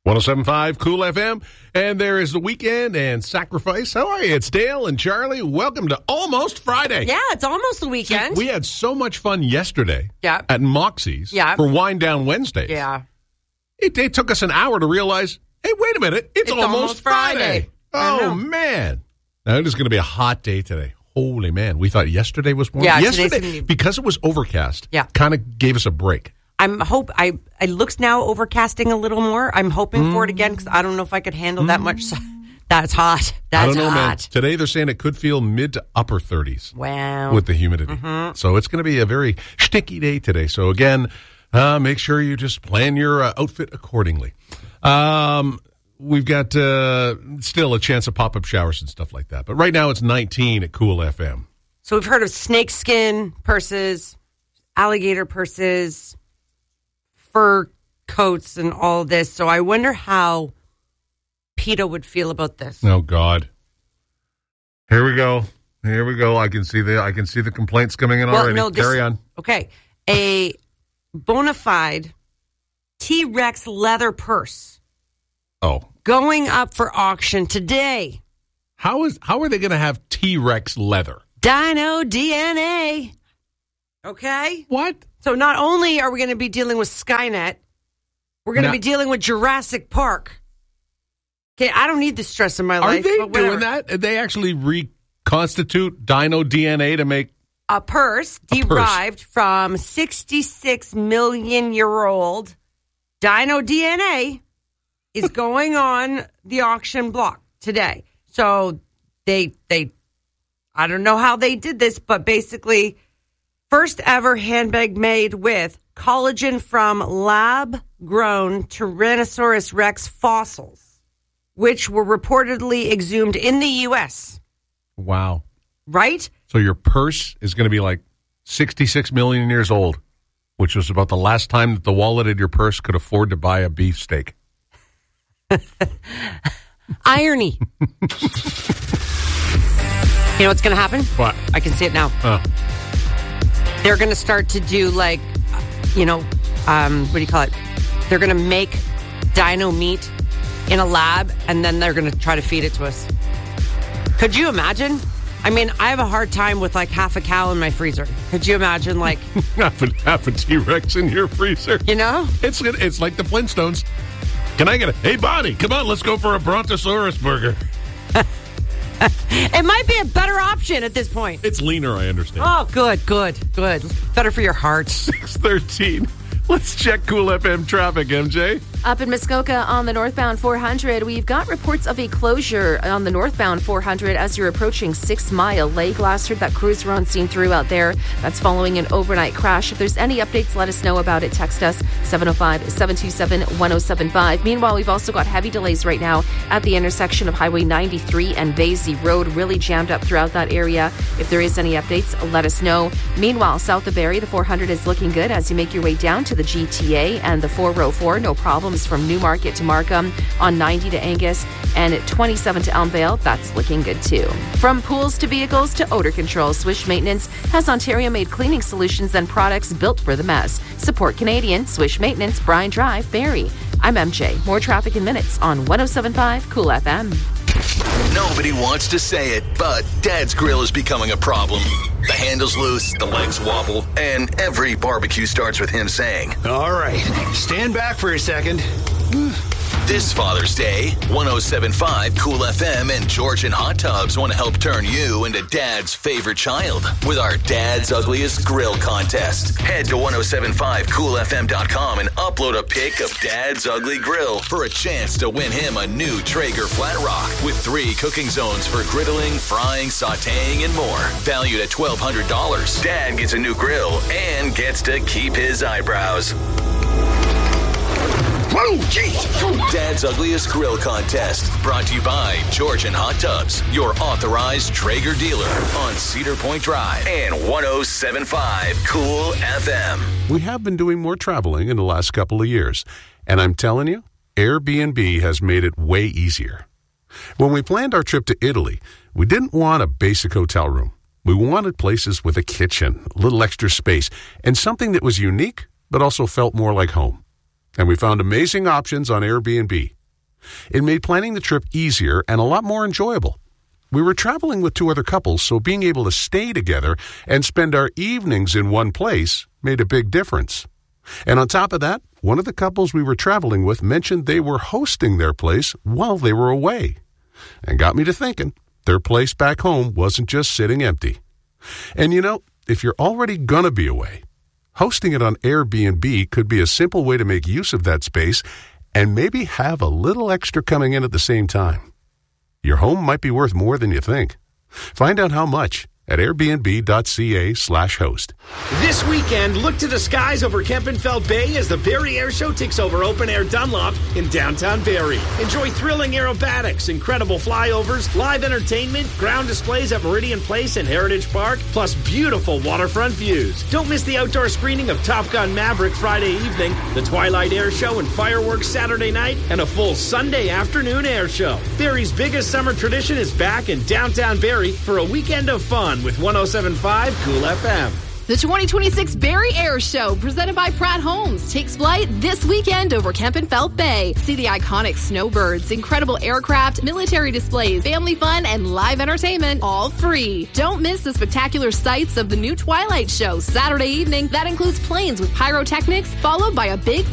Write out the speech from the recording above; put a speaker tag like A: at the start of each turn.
A: 107.5 Cool FM, and there is the weekend and sacrifice. How are you? It's Dale and Charlie. Welcome to Almost Friday.
B: Yeah, it's almost the weekend.
A: We had so much fun yesterday
B: at
A: Moxie's for Wind Down Wednesdays.
B: Yeah.
A: It took us an hour to realize, hey, wait a minute, it's almost Friday. Oh, man. Now, it is going to be a hot day today. Holy man. We thought yesterday was warm.
B: Yeah,
A: yesterday, because it was overcast, kind of gave us a break.
B: It looks now overcasting a little more. I'm hoping for it again because I don't know if I could handle that much. That's hot.
A: I don't know, man. Today they're saying it could feel mid to upper 30s.
B: Wow.
A: With the humidity. Mm-hmm. So it's going to be a very sticky day today. So again, make sure you just plan your outfit accordingly. We've got still a chance of pop-up showers and stuff like that. But right now it's 19 at Cool FM.
B: So we've heard of snakeskin purses, alligator purses, fur coats, and all this. So I wonder how PETA would feel about this.
A: Oh God! Here we go. I can see the complaints coming in already. No, carry on.
B: Okay, a bona fide T-Rex leather purse.
A: Oh,
B: going up for auction today.
A: How are they going to have T-Rex leather?
B: Dino DNA. Okay.
A: What?
B: So not only are we going to be dealing with Skynet, we're going to be dealing with Jurassic Park. Okay, I don't need the stress in my life.
A: Are they doing that? They actually reconstitute dino DNA to make
B: a purse derived from 66 million-year-old dino DNA is going on the auction block today. So they I don't know how they did this, but basically first ever handbag made with collagen from lab-grown Tyrannosaurus Rex fossils, which were reportedly exhumed in the U.S.
A: Wow.
B: Right?
A: So your purse is going to be like 66 million years old, which was about the last time that the wallet in your purse could afford to buy a beefsteak.
B: Irony. You know what's going to happen?
A: What?
B: I can see it now. They're going to start to do what do you call it? They're going to make dino meat in a lab, and then they're going to try to feed it to us. Could you imagine? I mean, I have a hard time with half a cow in my freezer. Could you imagine
A: half a T-Rex in your freezer?
B: You know?
A: It's like the Flintstones. Can I get hey, Bonnie, come on, let's go for a Brontosaurus burger.
B: It might be a better option at this point.
A: It's leaner, I understand.
B: Oh, good. Better for your heart.
A: 6:13. Let's check Cool FM traffic, MJ.
C: Up in Muskoka on the northbound 400, we've got reports of a closure on the northbound 400 as you're approaching 6 Mile. Lake. Last heard that crews were on scene throughout there. That's following an overnight crash. If there's any updates, let us know about it. Text us 705-727-1075. Meanwhile, we've also got heavy delays right now at the intersection of Highway 93 and Vasey Road. Really jammed up throughout that area. If there is any updates, let us know. Meanwhile, south of Barrie, the 400 is looking good as you make your way down to the GTA, and the 404, no problems from Newmarket to Markham, on 90 to Angus, and at 27 to Elmvale, that's looking good too. From pools to vehicles to odor control, Swish Maintenance has Ontario-made cleaning solutions and products built for the mess. Support Canadian. Swish Maintenance, Bryan Drive, Barrie. I'm MJ. More traffic in minutes on 107.5 Cool FM.
D: Nobody wants to say it, but Dad's Grill is becoming a problem. The handle's loose, the legs wobble, and every barbecue starts with him saying,
E: "All right, stand back for a second."
D: This Father's Day, 107.5 Cool FM and Georgian Hot Tubs want to help turn you into Dad's favorite child with our Dad's Ugliest Grill contest. Head to 1075coolfm.com and upload a pic of Dad's Ugly Grill for a chance to win him a new Traeger Flat Rock with 3 cooking zones for griddling, frying, sauteing, and more. Valued at $1,200. Dad gets a new grill and gets to keep his eyebrows.
E: Whoa, jeez.
D: Dad's Ugliest Grill Contest, brought to you by Georgian Hot Tubs, your authorized Traeger dealer on Cedar Point Drive and 107.5 Cool FM.
A: We have been doing more traveling in the last couple of years, and I'm telling you, Airbnb has made it way easier. When we planned our trip to Italy, we didn't want a basic hotel room. We wanted places with a kitchen, a little extra space, and something that was unique, but also felt more like home. And we found amazing options on Airbnb. It made planning the trip easier and a lot more enjoyable. We were traveling with 2 other couples, so being able to stay together and spend our evenings in one place made a big difference. And on top of that, one of the couples we were traveling with mentioned they were hosting their place while they were away. And got me to thinking, their place back home wasn't just sitting empty. And you know, if you're already gonna be away, hosting it on Airbnb could be a simple way to make use of that space and maybe have a little extra coming in at the same time. Your home might be worth more than you think. Find out how much at airbnb.ca/host.
F: This weekend, look to the skies over Kempenfeld Bay as the Barrie Air Show takes over Open Air Dunlop in downtown Barrie. Enjoy thrilling aerobatics, incredible flyovers, live entertainment, ground displays at Meridian Place and Heritage Park, plus beautiful waterfront views. Don't miss the outdoor screening of Top Gun Maverick Friday evening, the Twilight Air Show and fireworks Saturday night, and a full Sunday afternoon air show. Barrie's biggest summer tradition is back in downtown Barrie for a weekend of fun with 107.5 Cool FM.
C: The 2026 Barrie Air Show, presented by Pratt Homes, takes flight this weekend over Kempenfeld Bay. See the iconic snowbirds, incredible aircraft, military displays, family fun, and live entertainment, all free. Don't miss the spectacular sights of the new Twilight Show Saturday evening. That includes planes with pyrotechnics, followed by a big